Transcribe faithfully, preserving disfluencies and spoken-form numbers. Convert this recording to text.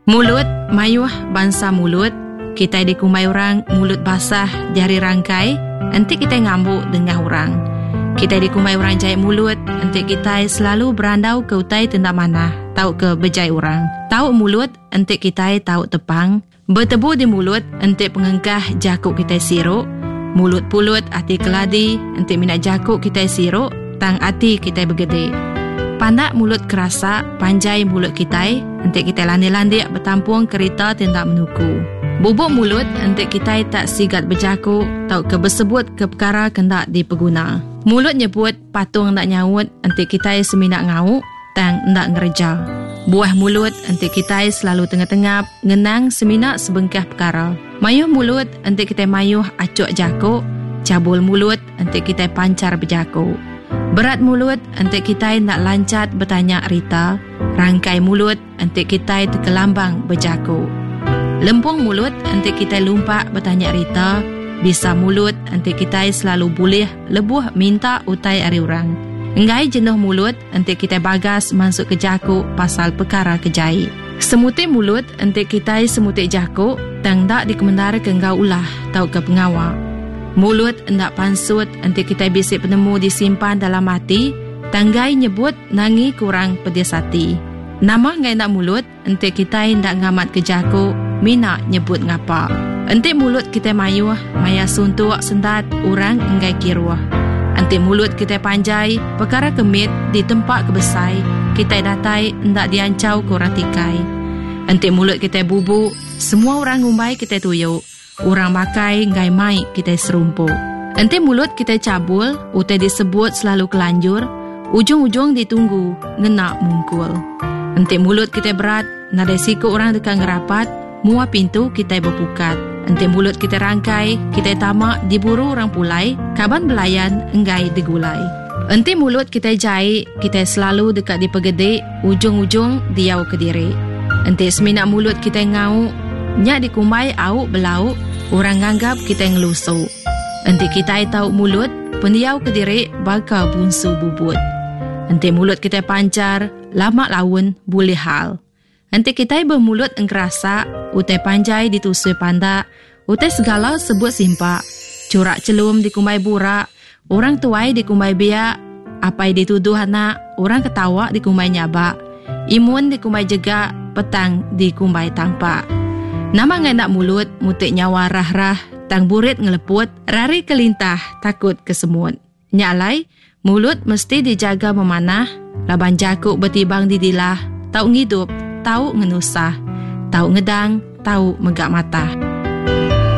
Mulut mayuh bangsa mulut. Kita dikumai orang mulut basah jari rangkai, nanti kita ngambuk dengan orang. Kita dikumai orang jahit mulut, nanti kita selalu berandau ke utai tenda mana, tahu ke bejai orang. Tahu mulut, nanti kita tahu tepang. Bertebu di mulut, nanti pengengkah jakuk kita siruk. Mulut pulut, hati keladi, nanti minat jakuk kita siruk, tang hati kita bergede. Pandak mulut kerasa, panjai mulut kita, nanti kita landi-landi bertampung kereta tenda menuku. Bubuk mulut, nanti kita tak sigat berjakuk, tahu ke bersebut ke perkara kendak dipeguna. Mulut nyebut patung nak nyaut, nanti kita seminat ngauk, tang nak ngereja. Buah mulut, nanti kita selalu tengah-tengah ngenang seminat sebengkah perkara. Mayuh mulut, nanti kita mayuh acuk jakuk. Cabul mulut, nanti kita pancar berjakuk. Berat mulut, nanti kita nak lancat bertanya rita. Rangkai mulut, nanti kita terkelambang berjakuk. Lempung mulut, nanti kita lumpak bertanya rita. Bisa mulut, nanti kita selalu boleh lebuh minta utai ari orang. Enggai jenuh mulut, nanti kita bagas masuk ke jakuk pasal perkara kejai. Semutik mulut, nanti kita semutik jakuk, tang tak dikemendara ke engkau ulah, tahu ke pengawak. Mulut hendak pansut, nanti kita bisik penemu disimpan dalam hati, tanggai nyebut nangi kurang pedes hati. Nama ngai nak mulut, nanti kita hendak ngamat ke jakuk, mina nyebut ngapa. Nanti mulut kita mayuh, maya suntuk sendat orang enggai kiruah. Nanti mulut kita panjai, perkara kemit di tempat kebesai, kita datai hendak diancau ke orang tikai. Nanti mulut kita bubuk, semua orang ngumbai kita tuyuk. Orang makai ngai mai kita serumpuk. Nanti mulut kita cabul, utai disebut selalu kelanjur, ujung-ujung ditunggu, ngenak mungkul. Nanti mulut kita berat, nada siku orang dekat ngerapat, mua pintu kita berpukat. Nanti mulut kita rangkai, kita tamak diburu orang pulai, kaban belayan enggai digulai. Nanti mulut kita jahit, kita selalu dekat dipegede, ujung-ujung diau ke diri. Nanti seminat mulut kita ngau, nyak dikumai au belau, orang nganggap kita ngelusuk. Nanti kita tahu mulut, pendiau ke diri bakal bunsu bubut. Nanti mulut kita pancar, lama laun boleh hal. Nanti kita bermulut engkerasa, utai panjai ditusui pandak, utai segala sebut simpak. Curak celum dikumai burak, orang tuai dikumai biak, apai dituduh anak, orang ketawa dikumai nyabak. Imun dikumai jegak, petang dikumai tampak. Nama ngai nak mulut, mutik nyawa rah-rah, tang burit ngeleput, rari kelintah, takut kesemut. Nyalai, mulut mesti dijaga memanah, laban jakuk bertibang di dilah, tau ngidup, tau ngenusah, tau ngedang, tau megak mata.